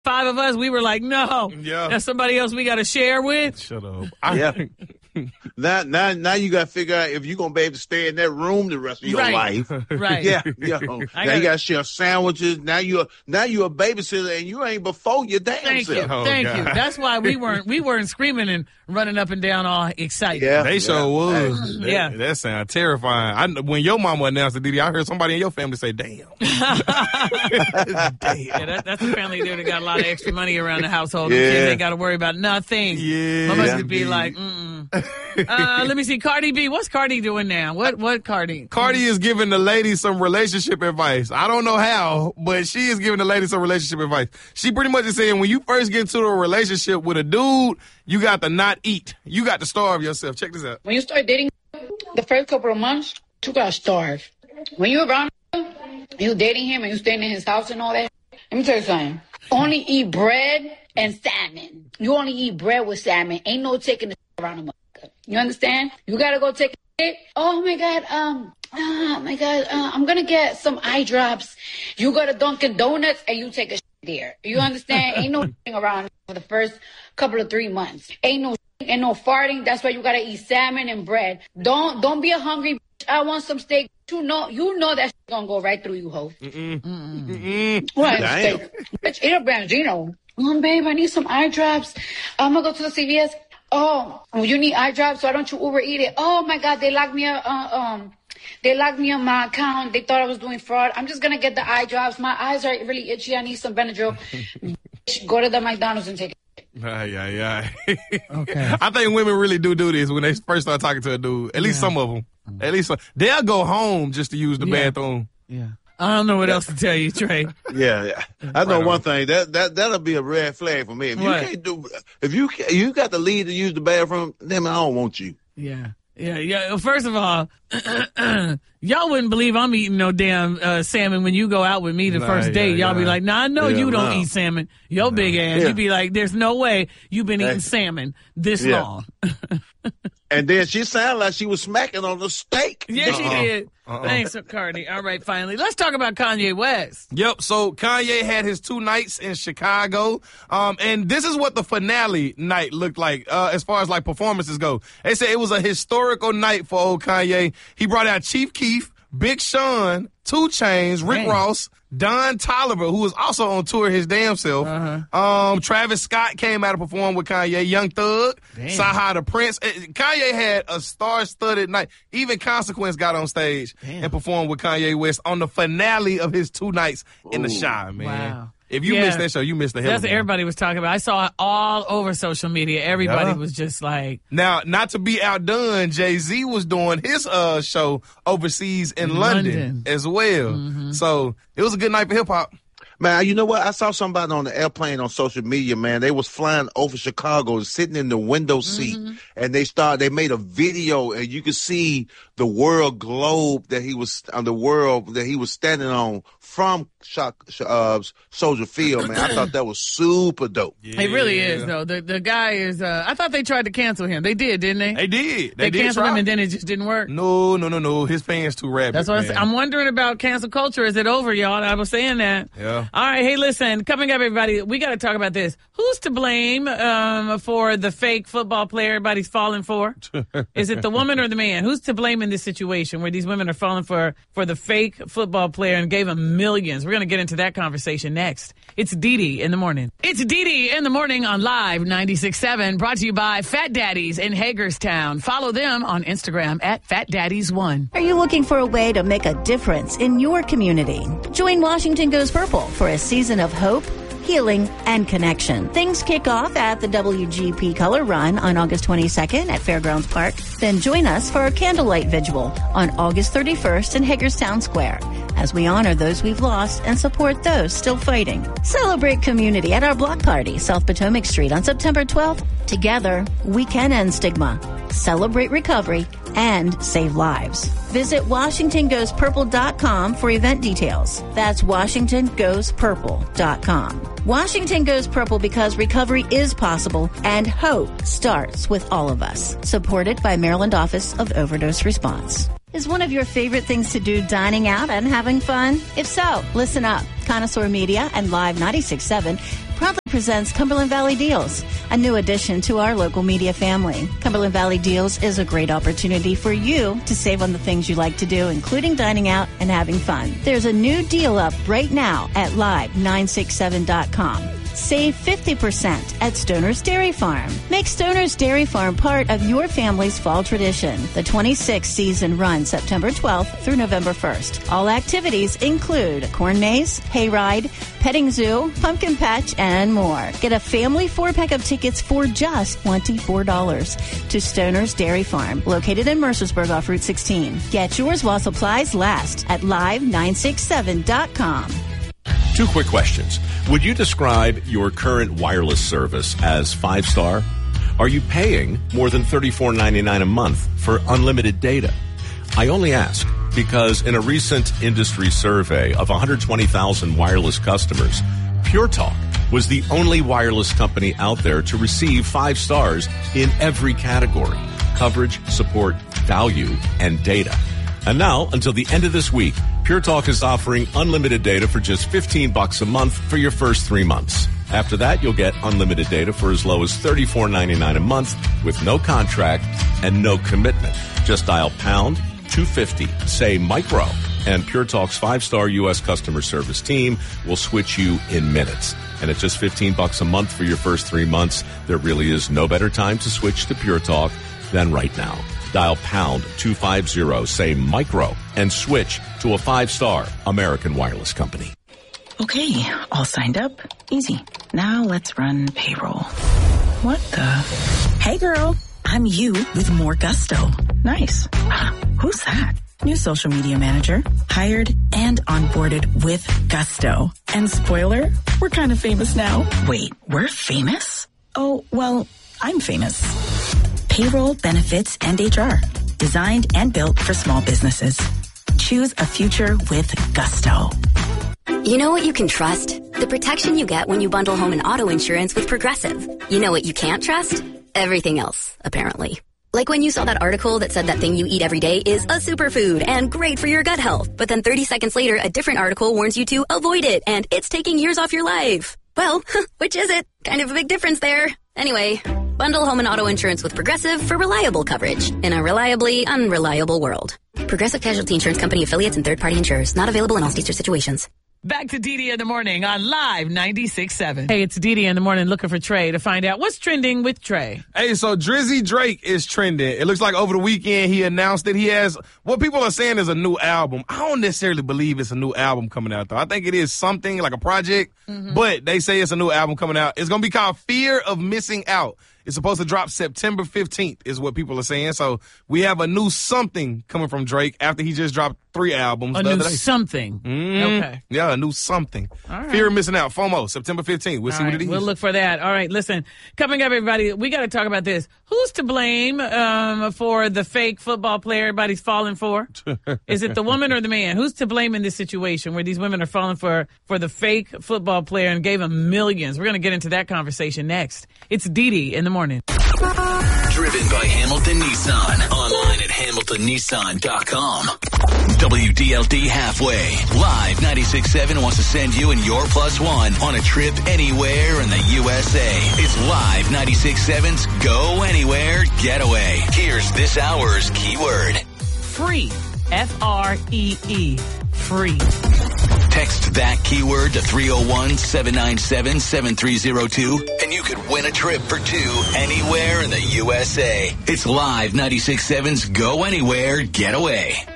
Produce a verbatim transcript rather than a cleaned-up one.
five of us, we were like, no, Yeah. that's somebody else we got to share with. Shut up. I, Yeah. Now, now, now you got to figure out if you're going to be able to stay in that room the rest of your Right. life. Right. Yeah, yeah. Now gotta- you got to share sandwiches. Now you're now you're a babysitter and you ain't before your damn Thank you. self. Oh, Thank God. you. That's why we weren't we weren't screaming and running up and down all excited. Yeah, They yeah. sure was. That, Yeah. That sounds terrifying. I, when your mama announced it, Didi, I heard somebody in your family say, damn. Damn. Yeah, that, that's a family there that got a lot of extra money around the household. The Yeah. kids ain't got to worry about nothing. Yeah. Mama Yeah. would be like, mm-mm. uh, let me see. Cardi B, what's Cardi doing now? What, what Cardi? Cardi is giving the lady some relationship advice. I don't know how, but she is giving the lady some relationship advice. She pretty much is saying when you first get into a relationship with a dude, you got to not eat. You got to starve yourself. Check this out. When you start dating, the first couple of months, you gotta starve. When you're around him, you dating him and you staying in his house and all that, let me tell you something. Only eat bread and salmon. You only eat bread with salmon. Ain't no taking the around a motherfucker. You understand? You gotta go take it. Oh my God, um, oh my God, uh, I'm gonna get some eye drops. You go to Dunkin' Donuts and you take a shit there. You understand? Ain't no thing around for the first couple of three months. Ain't no ain't no farting. That's why you gotta eat salmon and bread. Don't don't be a hungry bitch. I want some steak. You know you know that shit gonna go right through you, ho. Mm-mm. Mm-mm. What? Damn. Steak? Bitch, eat a Branzino. Um, babe, I need some eye drops. I'm gonna go to the C V S. Oh, you need eye drops, so why don't you Uber eat it? Oh my God, they locked me up. Uh, um, they locked me on my account. They thought I was doing fraud. I'm just gonna get the eye drops. My eyes are really itchy. I need some Benadryl. Bitch, go to the McDonald's and take it. Ay, ay, ay. Okay. I think women really do do this when they first start talking to a dude. At least some of them. At least some. They'll go home just to use the Yeah. bathroom. Yeah. I don't know what else to tell you, Trey. Yeah, yeah. I know Right one on. thing that that that'll be a red flag for me. If you What? can't do, if you can't, you got the lead to use the bathroom, then I don't want you. Yeah. Yeah, yeah. First of all, y'all wouldn't believe I'm eating no damn uh, salmon when you go out with me the Nah, first date. yeah, Y'all be yeah. like, nah, I know Yeah, you don't no. eat salmon. Yo big ass. Yeah. You be like, there's no way you've been eating Hey. salmon this Yeah. long. And then she sounded like she was smacking on the steak. Yeah, she Uh-uh. did. Uh-uh. Thanks, Cardi. All right, finally. Let's talk about Kanye West. Yep. So Kanye had his two nights in Chicago, um, and this is what the finale night looked like uh, as far as like performances go. They said it was a historical night for old Kanye. He brought out Chief Keef, Big Sean, Two Chainz, Rick Dang. Ross, Don Toliver, who was also on tour his damn self. Uh-huh. Um, Travis Scott came out to perform with Kanye, Young Thug, Damn. Saha the Prince. Eh, Kanye had a star-studded night. Even Consequence got on stage Damn. and performed with Kanye West on the finale of his two nights in the Ooh. Shy, man. Wow. If you Yeah. missed that show, you missed the hell That's of what it. everybody was talking about. I saw it all over social media. Everybody Yeah. was just like, Now, not to be outdone, Jay-Z was doing his uh show overseas in London, London. as well. Mm-hmm. So it was a good night for hip-hop. Man, you know what? I saw somebody on the airplane on social media, man. They was flying over Chicago, sitting in the window seat, Mm-hmm. and they started. They made a video, and you could see the world globe that he was on the world that he was standing on from Shock, uh, Soldier Field. Man, I thought that was super dope. it really is, though. The the guy is, uh, I thought they tried to cancel him. They did, didn't they? They did. They They, did canceled try. him and then it just didn't work. No, no, no, no. His fans too rabid. That's what I man. said. I'm wondering about cancel culture. Is it over, y'all? I was saying that. Yeah. All right. Hey, listen. Coming up, everybody, we got to talk about this. Who's to blame um, for the fake football player everybody's falling for? Is it the woman or the man? Who's to blame in this situation where these women are falling for for the fake football player and gave him millions? We're going to get into that conversation next. It's Didi in the morning. It's Didi in the morning on Live ninety-six point seven, brought to you by Fat Daddies in Hagerstown. Follow them on Instagram at Fat Daddies one. Are you looking for a way to make a difference in your community? Join Washington Goes Purple for a season of hope, healing, and connection. Things kick off at the W G P Color Run on August twenty-second at Fairgrounds Park. Then join us for a candlelight vigil on August thirty-first in Hagerstown Square as we honor those we've lost and support those still fighting. Celebrate community at our block party, South Potomac Street on September twelfth. Together, we can end stigma, celebrate recovery, and save lives. Visit Washington Goes Purple dot com for event details. That's Washington Goes Purple dot com. Washington Goes Purple because recovery is possible and hope starts with all of us. Supported by Maryland Office of Overdose Response. Is one of your favorite things to do dining out and having fun? If so, listen up. Connoisseur Media and Live ninety-six point seven proudly presents Cumberland Valley Deals, a new addition to our local media family. Cumberland Valley Deals is a great opportunity for you to save on the things you like to do, including dining out and having fun. There's a new deal up right now at live nine six seven dot com. Save fifty percent at Stoner's Dairy Farm. Make Stoner's Dairy Farm part of your family's fall tradition. The twenty-sixth season runs September twelfth through November first. All activities include a corn maze, hayride, petting zoo, pumpkin patch, and more. Get a family four-pack of tickets for just twenty-four dollars to Stoner's Dairy Farm, located in Mercersburg off Route sixteen. Get yours while supplies last at live nine six seven dot com. Two quick questions. Would you describe your current wireless service as five-star? Are you paying more than thirty-four ninety-nine a month for unlimited data? I only ask because in a recent industry survey of one hundred twenty thousand wireless customers, Pure Talk was the only wireless company out there to receive five stars in every category: coverage, support, value, and data. And now, until the end of this week, Pure Talk is offering unlimited data for just fifteen bucks a month for your first three months. After that, you'll get unlimited data for as low as thirty-four ninety-nine a month with no contract and no commitment. Just dial pound two fifty, say micro, and Pure Talk's five-star U S customer service team will switch you in minutes. And at just fifteen bucks a month for your first three months, there really is no better time to switch to Pure Talk than right now. Dial pound two fifty, say micro, and switch to a five-star American wireless company. Okay, all signed up. Easy. Now let's run payroll. What the? Hey girl, I'm you with more gusto. Nice. Who's that? New social media manager. Hired and onboarded with gusto. And spoiler, we're kind of famous now. Wait, we're famous? Oh, well, I'm famous. Payroll, benefits, and H R. Designed and built for small businesses. Choose a future with gusto. You know what you can trust? The protection you get when you bundle home and auto insurance with Progressive. You know what you can't trust? Everything else, apparently. Like when you saw that article that said that thing you eat every day is a superfood and great for your gut health. But then thirty seconds later, a different article warns you to avoid it and it's taking years off your life. Well, which is it? Kind of a big difference there. Anyway, bundle home and auto insurance with Progressive for reliable coverage in a reliably unreliable world. Progressive Casualty Insurance Company affiliates and third-party insurers. Not available in all states or situations. Back to Dee Dee in the morning on Live ninety-six point seven. Hey, it's Dee Dee in the morning looking for Trey to find out what's trending with Trey. Hey, so Drizzy Drake is trending. It looks like over the weekend he announced that he has what people are saying is a new album. I don't necessarily believe it's a new album coming out, though. I think it is something like a project, mm-hmm. but they say it's a new album coming out. It's going to be called Fear of Missing Out. It's supposed to drop September fifteenth is what people are saying. So we have a new something coming from Drake after he just dropped three albums. A the new other day. something. Mm-hmm. Okay. Yeah, a new something. All right. Fear of Missing Out. FOMO, September fifteenth. We'll All see right. what it is. We'll look for that. All right, listen. Coming up, everybody, we got to talk about this. Who's to blame um, for the fake football player everybody's falling for? Is it the woman or the man? Who's to blame in this situation where these women are falling for, for the fake football player and gave him millions? We're going to get into that conversation next. It's Dee Dee in the morning. Driven by Hamilton Nissan. Online at hamilton nissan dot com. W D L D Halfway. Live ninety-six point seven wants to send you and your plus one on a trip anywhere in the U S A. It's Live ninety-six point seven's Go Anywhere Getaway. Here's this hour's keyword. Free. F R E E. Free. Text that keyword to three oh one, seven nine seven, seven three oh two and you could win a trip for two anywhere in the U S A. It's Live ninety-six point seven's Go Anywhere Getaway.